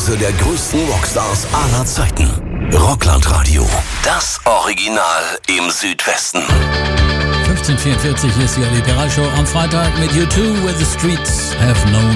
Zuhause der größten Rockstars aller Zeiten. Rockland-Radio. Das Original im Südwesten. 15:44 ist die Oli Show am Freitag mit U2 Where the Streets Have Known